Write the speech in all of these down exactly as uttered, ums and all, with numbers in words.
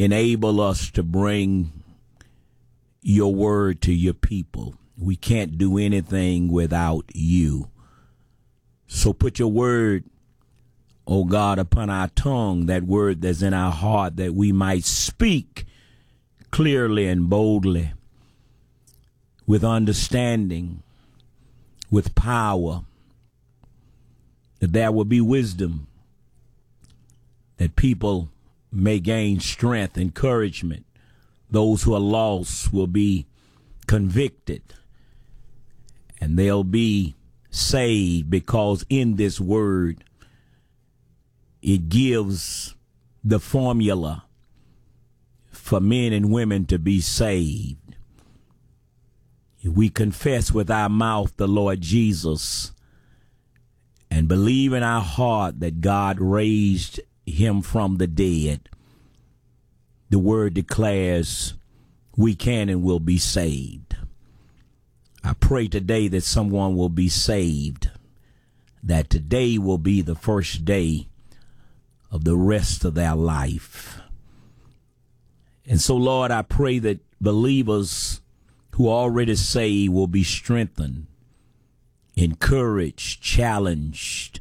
enable us to bring your word to your people. We can't do anything without you. So put your word, oh God, upon our tongue, that word that's in our heart, that we might speak clearly and boldly, with understanding, with power, that there will be wisdom, that people may gain strength, encouragement. Those who are lost will be convicted, and they'll be saved, because in this word, it gives the formula for men and women to be saved. If we confess with our mouth the Lord Jesus and believe in our heart that God raised him from the dead, the word declares we can and will be saved. I pray today that someone will be saved, that today will be the first day of the rest of their life. And so, Lord, I pray that believers who are already saved will be strengthened, encouraged, challenged,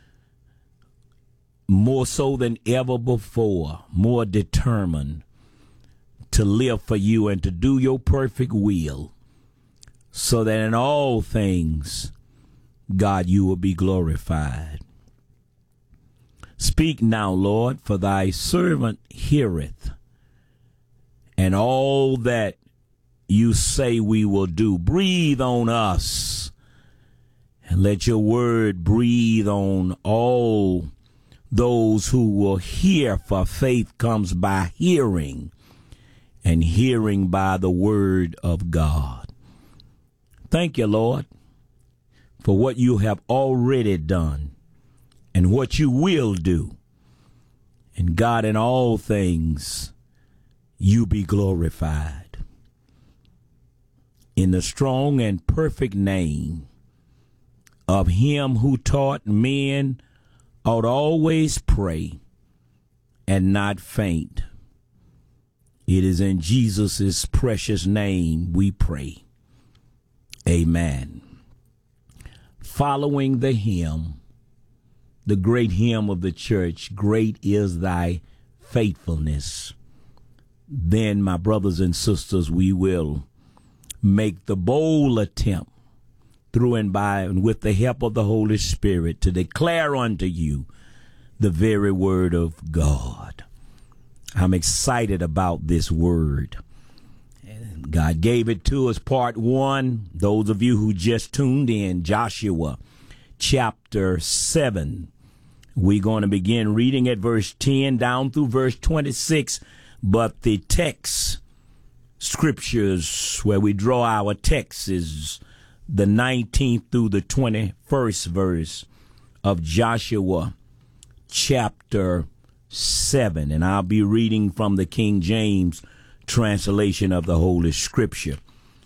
more so than ever before, more determined to live for you and to do your perfect will, so that in all things, God, you will be glorified. Speak now, Lord, for thy servant heareth, and all that you say we will do. Breathe on us, and let your word breathe on all those who will hear, for faith comes by hearing, and hearing by the word of God. Thank you, Lord, for what you have already done and what you will do. And God, in all things, you be glorified. In the strong and perfect name of him who taught men ought always pray and not faint. It is in Jesus' precious name we pray. Amen. Following the hymn, the great hymn of the church, Great is Thy Faithfulness, then, my brothers and sisters, we will make the bold attempt through and by and with the help of the Holy Spirit to declare unto you the very word of God. I'm excited about this word. God gave it to us, part one. Those of you who just tuned in, Joshua chapter seven. We're going to begin reading at verse ten down through verse twenty-six. But the text scriptures where we draw our text is the nineteenth through the twenty-first verse of Joshua chapter seven. And I'll be reading from the King James translation of the Holy Scripture.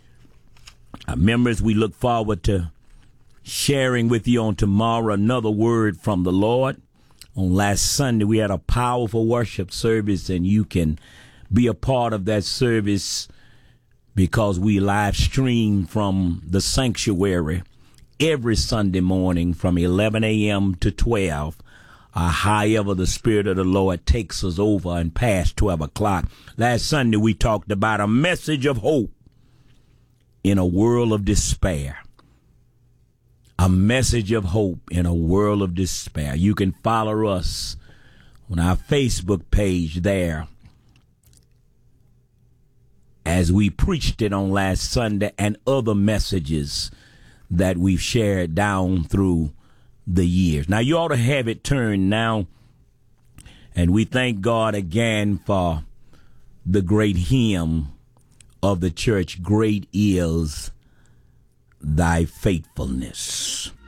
Uh, members, we look forward to sharing with you on tomorrow another word from the Lord. On last Sunday, we had a powerful worship service, and you can be a part of that service because we live stream from the sanctuary every Sunday morning from eleven a.m. to twelve. Uh, however, the Spirit of the Lord takes us over and past twelve o'clock. Last Sunday, we talked about a message of hope in a world of despair. A message of hope in a world of despair. You can follow us on our Facebook page there as we preached it on last Sunday, and other messages that we've shared down through the years. Now, you ought to have it turned now, and we thank God again for the great hymn of the church, Great is Thy Faithfulness.